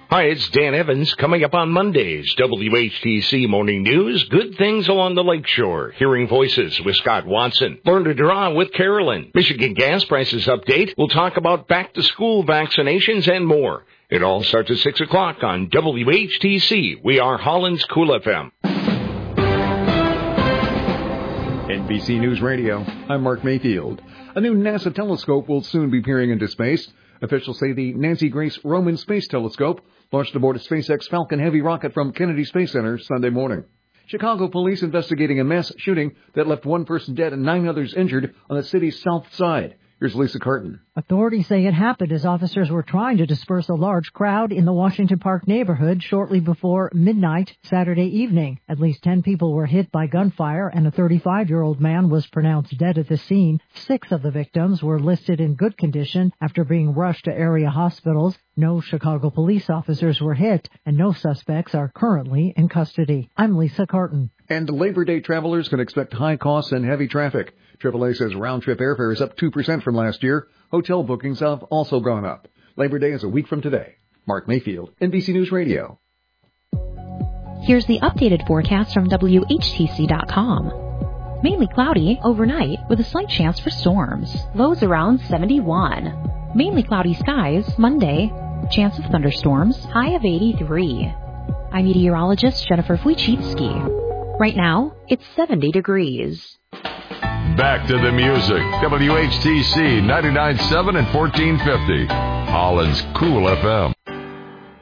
Hi, it's Dan Evans. Coming up on Mondays, WHTC Morning News, good things along the lakeshore. Hearing voices with Scott Watson. Learn to draw with Carolyn. Michigan gas prices update. We'll talk about back-to-school vaccinations and more. It all starts at 6 o'clock on WHTC. We are Holland's Cool FM. NBC News Radio, I'm Mark Mayfield. A new NASA telescope will soon be peering into space. Officials say the Nancy Grace Roman Space Telescope launched aboard a SpaceX Falcon Heavy rocket from Kennedy Space Center Sunday morning. Chicago police investigating a mass shooting that left one person dead and 9 others injured on the city's south side. Here's Lisa Carton. Authorities say it happened as officers were trying to disperse a large crowd in the Washington Park neighborhood shortly before midnight Saturday evening. At least 10 people were hit by gunfire, and a 35-year-old man was pronounced dead at the scene. 6 of the victims were listed in good condition after being rushed to area hospitals. No Chicago police officers were hit, and no suspects are currently in custody. I'm Lisa Carton. And Labor Day travelers can expect high costs and heavy traffic. AAA says round-trip airfare is up 2% from last year. Hotel bookings have also gone up. Labor Day is a week from today. Mark Mayfield, NBC News Radio. Here's the updated forecast from WHTC.com. Mainly cloudy overnight with a slight chance for storms. Lows around 71. Mainly cloudy skies Monday. Chance of thunderstorms. High of 83. I'm meteorologist Jennifer Wojcicki. Right now, it's 70 degrees. Back to the music. WHTC 99.7 and 1450. Holland's Cool FM.